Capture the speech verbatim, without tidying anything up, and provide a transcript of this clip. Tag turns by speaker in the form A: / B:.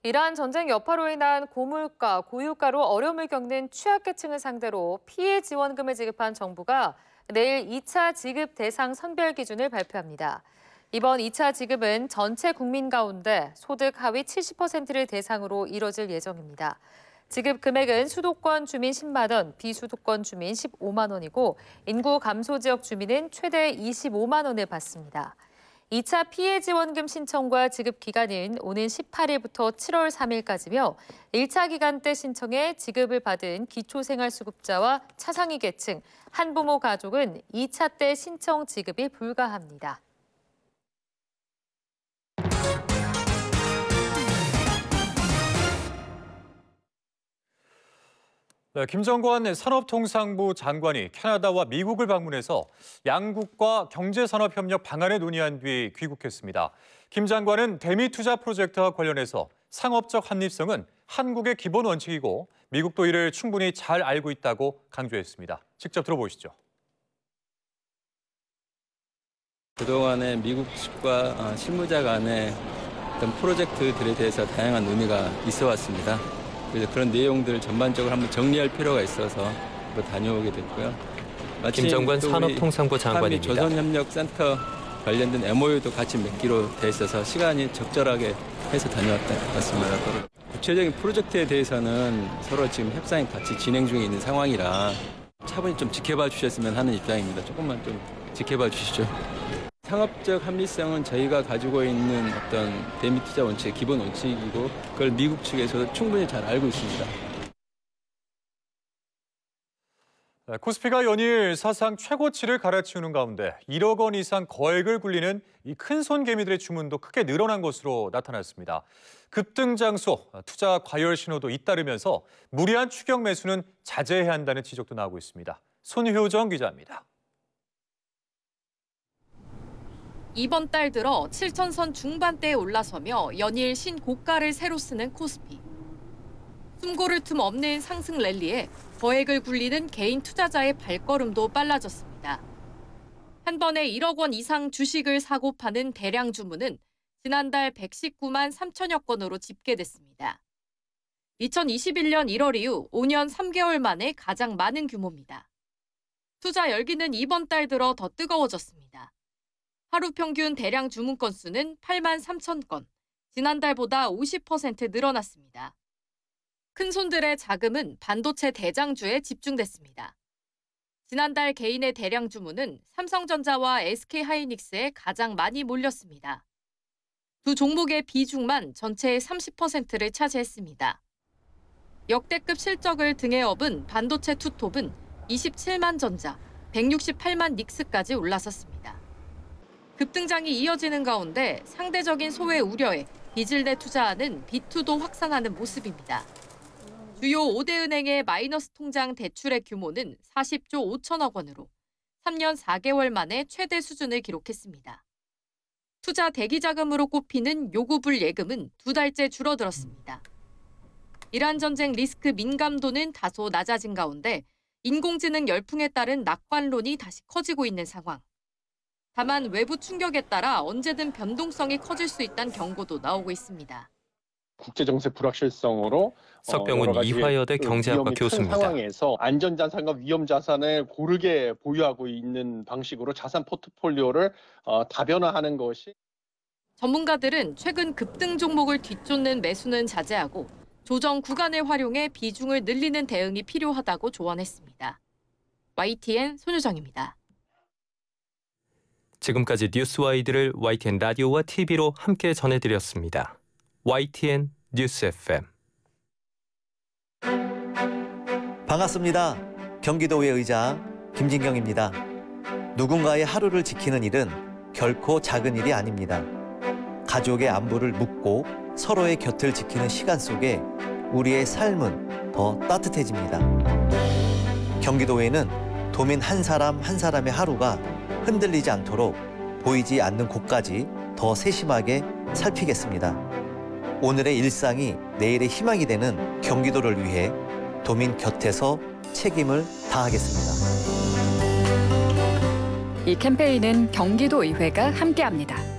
A: 이란 전쟁 여파로 인한 고물가, 고유가로 어려움을 겪는 취약계층을 상대로 피해 지원금을 지급한 정부가 내일 이 차 지급 대상 선별 기준을 발표합니다. 이번 이 차 지급은 전체 국민 가운데 소득 하위 칠십 퍼센트를 대상으로 이뤄질 예정입니다. 지급 금액은 수도권 주민 십만 원, 비수도권 주민 십오만 원이고 인구 감소 지역 주민은 최대 이십오만 원을 받습니다. 이 차 피해 지원금 신청과 지급 기간은 오는 십팔 일부터 칠월 삼 일까지며 일 차 기간 때 신청해 지급을 받은 기초생활수급자와 차상위 계층, 한부모 가족은 이 차 때 신청 지급이 불가합니다.
B: 네, 김정관 산업통상부 장관이 캐나다와 미국을 방문해서 양국과 경제산업협력 방안을 논의한 뒤 귀국했습니다. 김 장관은 대미 투자 프로젝트와 관련해서 상업적 합리성은 한국의 기본 원칙이고 미국도 이를 충분히 잘 알고 있다고 강조했습니다. 직접 들어보시죠.
C: 그동안에 미국 측과 실무자 간의 어떤 프로젝트들에 대해서 다양한 논의가 있어 왔습니다. 그래서 그런 내용들을 전반적으로 한번 정리할 필요가 있어서 다녀오게 됐고요.
D: 김정관 산업통상부 장관입니다.
C: 조선협력센터 관련된 엠오유도 같이 맺기로 돼 있어서 시간이 적절하게 해서 다녀왔던 것 같습니다. 구체적인 프로젝트에 대해서는 서로 지금 협상이 같이 진행 중에 있는 상황이라 차분히 좀 지켜봐 주셨으면 하는 입장입니다. 조금만 좀 지켜봐 주시죠. 상업적 합리성은 저희가 가지고 있는 어떤 대미 투자 원칙의 기본 원칙이고 그걸 미국 측에서도 충분히 잘 알고 있습니다.
B: 네, 코스피가 연일 사상 최고치를 갈아치우는 가운데 일억 원 이상 거액을 굴리는 이 큰손 개미들의 주문도 크게 늘어난 것으로 나타났습니다. 급등장소, 투자 과열 신호도 잇따르면서 무리한 추격 매수는 자제해야 한다는 지적도 나오고 있습니다. 손효정 기자입니다.
E: 이번 달 들어 칠천 선 중반대에 올라서며 연일 신고가를 새로 쓰는 코스피. 숨고를 틈 없는 상승 랠리에 거액을 굴리는 개인 투자자의 발걸음도 빨라졌습니다. 한 번에 일억 원 이상 주식을 사고 파는 대량 주문은 지난달 백십구만 삼천여 건으로 집계됐습니다. 이천이십일 년 일월 이후 오 년 삼 개월 만에 가장 많은 규모입니다. 투자 열기는 이번 달 들어 더 뜨거워졌습니다. 하루 평균 대량 주문 건수는 팔만 삼천 건, 지난달보다 오십 퍼센트 늘어났습니다. 큰손들의 자금은 반도체 대장주에 집중됐습니다. 지난달 개인의 대량 주문은 삼성전자와 에스케이하이닉스에 가장 많이 몰렸습니다. 두 종목의 비중만 전체의 삼십 퍼센트를 차지했습니다. 역대급 실적을 등에 업은 반도체 투톱은 이십칠만 전자, 백육십팔만 닉스까지 올라섰습니다. 급등장이 이어지는 가운데 상대적인 소외 우려에 빚을 내 투자하는 비투도 확산하는 모습입니다. 주요 오 대 은행의 마이너스 통장 대출의 규모는 사십조 오천억 원으로 삼 년 사 개월 만에 최대 수준을 기록했습니다. 투자 대기자금으로 꼽히는 요구불 예금은 두 달째 줄어들었습니다. 이란 전쟁 리스크 민감도는 다소 낮아진 가운데 인공지능 열풍에 따른 낙관론이 다시 커지고 있는 상황. 다만 외부 충격에 따라 언제든 변동성이 커질 수 있다는 경고도 나오고 있습니다.
F: 국제정세 불확실성으로
D: 석병훈 이화여대 경제학과 교수입니다.
F: 상황에서 안전자산과 위험자산을 고르게 보유하고 있는 방식으로 자산 포트폴리오를 다변화하는 것이.
E: 전문가들은 최근 급등 종목을 뒤쫓는 매수는 자제하고 조정 구간을 활용해 비중을 늘리는 대응이 필요하다고 조언했습니다. 와이티엔 손유정입니다.
D: 지금까지 뉴스와이드를 와이티엔 라디오와 티비로 함께 전해드렸습니다. 와이티엔 뉴스 에프엠.
G: 반갑습니다. 경기도의 의장 김진경입니다. 누군가의 하루를 지키는 일은 결코 작은 일이 아닙니다. 가족의 안부를 묻고 서로의 곁을 지키는 시간 속에 우리의 삶은 더 따뜻해집니다. 경기도에는 도민 한 사람 한 사람의 하루가 흔들리지 않도록 보이지 않는 곳까지 더 세심하게 살피겠습니다. 오늘의 일상이 내일의 희망이 되는 경기도를 위해 도민 곁에서 책임을 다하겠습니다.
H: 이 캠페인은 경기도의회가 함께합니다.